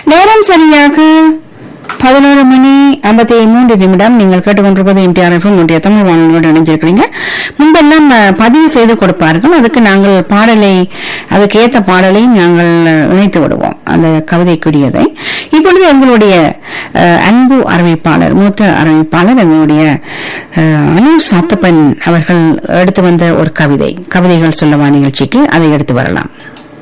நேரம் சரியாக 11:53 நீங்கள் கேட்டுக்கொண்டிருப்பது எம்டிஆர் எஃப்எம் தமிழ் வானொலியோடு இணைஞ்சிருக்கிறீங்க. முன்பெல்லாம் பதிவு செய்து கொடுப்பார்கள். அதுக்கு நாங்கள் பாடலை, அதுக்கு ஏற்ற பாடலையும் நாங்கள் இணைத்து விடுவோம், அந்த கவிதைக்குரியதை. இப்பொழுது எங்களுடைய அன்பு அறிவிப்பாளர், மூத்த அறிவிப்பாளர், எங்களுடைய அனு சாத்தப்பன் அவர்கள் எடுத்து வந்த ஒரு கவிதைகள் சொல்லவா நிகழ்ச்சிக்கு அதை எடுத்து வரலாம்.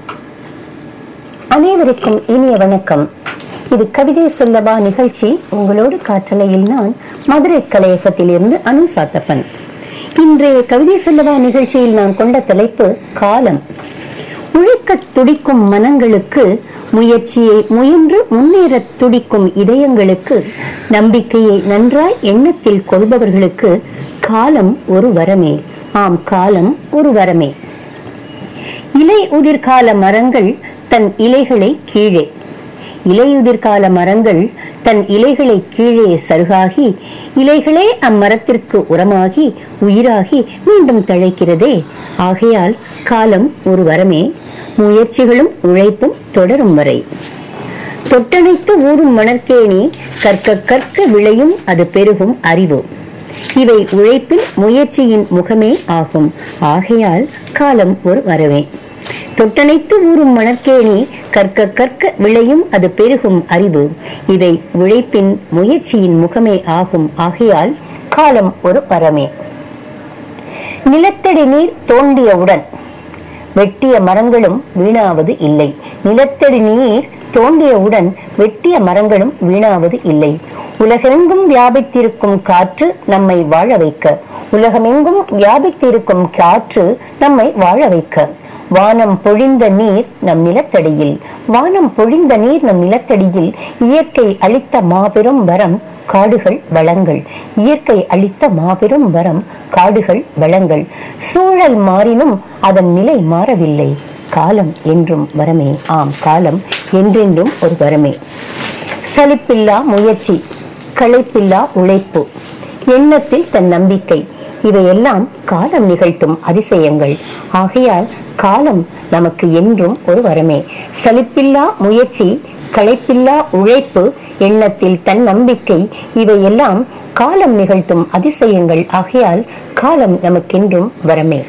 அனைவருக்கும் இனிய வணக்கம். இது கவிதை சொல்லவா நிகழ்ச்சி. உங்களோடு காற்றலையில் நான் மதுரை கலையகத்திலிருந்து அனு சாத்தப்பன். இன்றைய கவிதை சொல்லவா நிகழ்ச்சியில் நான் கொண்ட தலைப்பு காலம். உழைக்க துடிக்கும் மனங்களுக்கு, முயற்சியை முயன்று முன்னேற துடிக்கும் இதயங்களுக்கு, நம்பிக்கையை நன்றாய் எண்ணத்தில் கொள்பவர்களுக்கு காலம் ஒரு வரமே. ஆம், காலம் ஒரு வரமே. இலை உதிர்கால மரங்கள் தன் இலைகளை கீழே, இலையுதிர்கால மரங்கள் தன் இலைகளை கீழே சருகாகி, இலைகளே அம்மரத்திற்கு உரமாகி உயிராகி மீண்டும் தழைக்கிறதே. ஆகையால் காலம் ஒரு வரமே. முயற்சிகளும் உழைப்பும் தொடரும் வரை. தொட்டணைத்து ஊறும் மணற்கேணி, கற்க கற்க விளையும் அது பெருகும் அறிவு. இவை உழைப்பின் முயற்சியின் முகமே ஆகும். ஆகையால் காலம் ஒரு வரமே. தொட்டணைத்து ஊறும் மணற்கேணி, கற்க கற்க விளையும் அது பெருகும் அறிவு. இவை உழைப்பின் முயற்சியின் முகமே ஆகும். ஆகையால் காலம் ஒரு வரமே. நிலத்தடி நீர் தோண்டியவுடன் வெட்டிய மரங்களும் வீணாவது இல்லை. நிலத்தடி நீர் தோண்டியவுடன் வெட்டிய மரங்களும் வீணாவது இல்லை. உலகெங்கும் வியாபித்திருக்கும் காற்று நம்மை வாழ வைக்க, உலகமெங்கும் வியாபித்திருக்கும் காற்று நம்மை வாழ வைக்க. வானம் பொழிந்த நீர் நம் நிலத்தடியில், வானம் பொழிந்த நீர் நம் நிலத்தடியில். இயற்கை அளித்த மாபெரும் வரம் காடுகள் வளங்கள். இயற்கை அளித்த மாபெரும் வரம் காடுகள் வளங்கள். சூழல் மாறினும் அதன் நிலை மாறவில்லை. காலம் என்றும் வரமே. ஆம், காலம் என்றென்றும் ஒரு வரமே. சலிப்பில்லா முயற்சி, களைப்பில்லா உழைப்பு, எண்ணத்தில் தன் நம்பிக்கை, இவையெல்லாம் காலம் நிகழ்த்தும் அதிசயங்கள். ஆகையால் காலம் நமக்கு என்றும் ஒரு வரமே. சலிப்பில்லா முயற்சி, களைப்பில்லா உழைப்பு, எண்ணத்தில் தன் நம்பிக்கை, இவையெல்லாம் காலம் நிகழ்த்தும் அதிசயங்கள். ஆகையால் காலம் நமக்கென்றும் வரமே.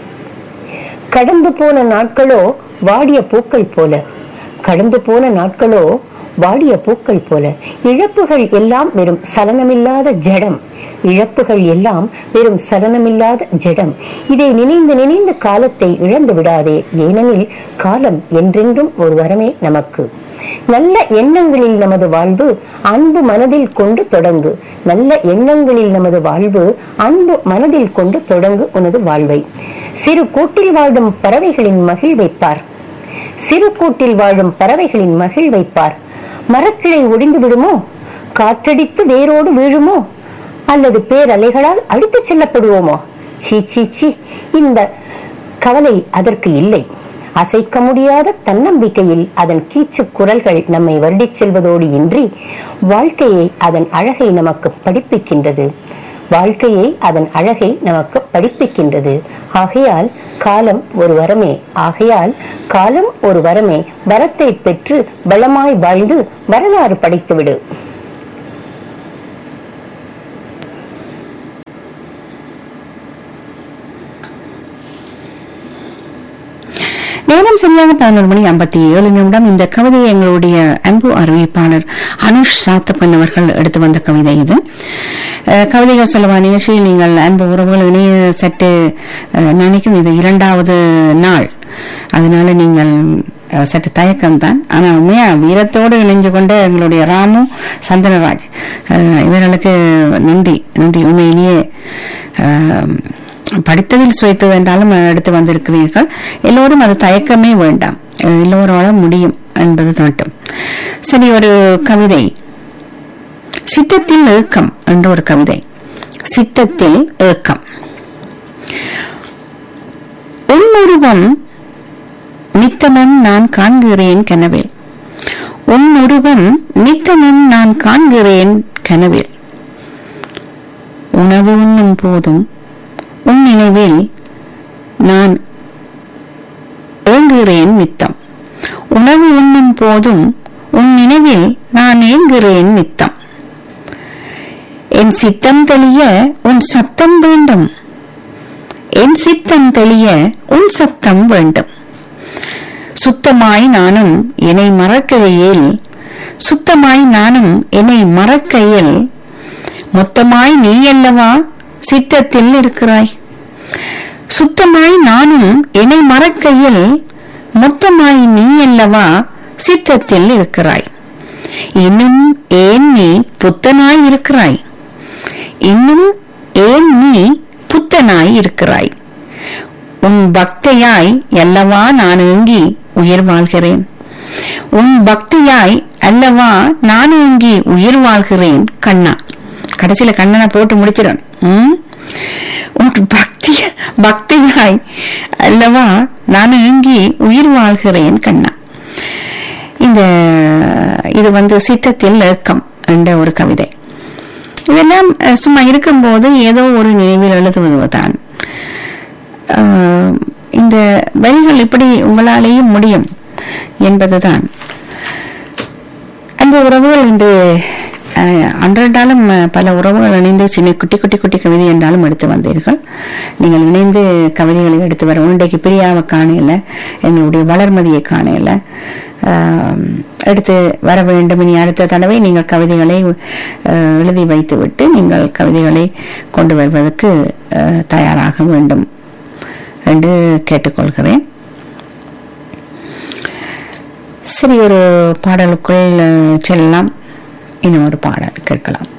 கடந்து போன நாட்களோ வாடிய பூக்கள் போல, கடந்து போன நாட்களோ வாடிய பூக்கள் போல. இழப்புகள் எல்லாம் வெறும் சலனமில்லாத ஜடம், இழப்புகள் எல்லாம் வெறும் சலனமில்லாத ஜடம். இதை நினைந்து நினைந்து காலத்தை இழந்து விடாதே. ஏனெனில் காலம் என்றென்றும் ஒரு வரமே நமக்கு. நல்ல எண்ணங்களில் நமது வாழ்வு, அன்பு மனதில் கொண்டு தொடங்கு. நல்ல எண்ணங்களில் நமது வாழ்வு, அன்பு மனதில் கொண்டு தொடங்கு உனது வாழ்வை. சிறு கூட்டில் வாழும் பறவைகளின் மகிழ்வைப்பார், சிறு கூட்டில் வாழும் பறவைகளின் மகிழ்வைப்பார். மரக்கிளை ஒடிந்து விடுமோ, காற்றடித்து வேரோடு வீழுமோ, அல்லது பேரலைகளால் அடித்து செல்லப்படுவோமோ? சீ சீ சீ, இந்த கவலை அதற்கு இல்லை. அசைக்க முடியாத தன்னம்பிக்கையில் அதன் கீச்சு குரல்கள் நம்மை வருடிச் செல்வதோடு இன்றி வாழ்க்கையை, அதன் அழகை நமக்கு படிப்பிக்கின்றது. வாழ்க்கையை, அதன் அழகை நமக்கு படிப்பிக்கின்றது. ஆகையால் காலம் ஒரு வரமே. ஆகையால் காலம் ஒரு வரமே. வரத்தை பெற்று பலமாய் வாழ்ந்து வரலாறு படைத்துவிடு. நேரம் சரியாக 11:57. இந்த கவிதையை எங்களுடைய அன்பு அறிவிப்பாளர் அனுஷ் சாத்தப்பன் அவர்கள் எடுத்து வந்த கவிதை இது. கவிதைகள் சொல்லவா நிகழ்ச்சியில் நீங்கள் அன்பு உறவுகள் இணைய சற்று நினைக்கும் இது 2வது நாள், அதனால நீங்கள் சற்று தயக்கம்தான். ஆனா உண்மையா வீரத்தோடு இணைஞ்சு கொண்ட எங்களுடைய ராமு, சந்தனராஜ் இவர்களுக்கு நன்றி நன்றி. உண்மையிலேயே படித்ததில் சுவைத்தது என்றாலும் எடுத்து வந்திருக்கிறீர்கள். எல்லோரும் அது தயக்கமே வேண்டாம், எல்லோரோட முடியும் என்பது மட்டும். சரி, ஒரு கவிதை, சித்தத்தில் ஏக்கம் என்ற ஒரு கவிதை. சித்தத்தில் ஏக்கம். உன்னுருவம் நித்தமும் நான் காண்கிறேன் கனவில், உன்னுருவம் நித்தமும் நான் காண்கிறேன் கனவில். உணவு உண்ணும் போதும் உன் நினைவில் நான் ஏங்குகிறேன் நித்தம். உணவு உண்ணும் போதும் உன் நினைவில் நான் ஏங்குகிறேன் நித்தம். என் சித்தம் தெளிய உன் சத்தம் வேண்டும். என் சித்தம் தெளிய உன் சத்தம் வேண்டும். சுத்தமாய் நானும் என்னை மறக்கையில், சுத்தமாய் நானும் என்னை மறக்கையில், மொத்தமாய் நீ அல்லவா சித்தத்தில் இருக்கிறாய். சுத்தமாய் நானும் என்னை மறக்கையில், மொத்தமாய் நீ அல்லவா சித்தத்தில் இருக்கிறாய். இன்னும் ஏன் நீ புத்தனாய் இருக்கிறாய். இன்னும் ஏன் நீ புத்தனாய் இருக்கிறாய். உன் பக்தியாய் அல்லவா நான் ஏங்கி உயிர் வாழ்கிறேன். உன் பக்தியாய் அல்லவா நான் ஏங்கி உயிர் வாழ்கிறேன் கண்ணா. கடைசியில கண்ணனை போட்டு முடிச்சிடும். உன் பக்தியாய் அல்லவா நான் ஏங்கி உயிர் வாழ்கிறேன் கண்ணா. இது சித்தத்தில் ஏக்கம் என்ற ஒரு கவிதை. இதெல்லாம் சும்மா இருக்கும்போது ஏதோ ஒரு நினைவில் எழுதுவதுதான். இந்த வரிகள் இப்படி உங்களாலேயும் முடியும் என்பதுதான். அந்த உறவுகள் இன்று அன்றாலும் பல உறவுகள் இணைந்து சின்ன குட்டி குட்டி குட்டி கவிதை என்றாலும் எடுத்து வந்தீர்கள். நீங்கள் இணைந்து கவிதைகளை எடுத்து வர இன்றைக்கு பிரியாவை காணையில, எங்களுடைய வளர்மதியை காணையில எடுத்து வர வேண்டும். இனி அடுத்த தடவை நீங்கள் கவிதைகளை எழுதி வைத்து விட்டு நீங்கள் கவிதைகளை கொண்டு வருவதற்கு தயாராக வேண்டும் என்று கேட்டுக்கொள்கிறேன். சரி, ஒரு பாடலுக்குள் செல்லலாம். இன்னும் ஒரு பாடல் கேட்கலாம்.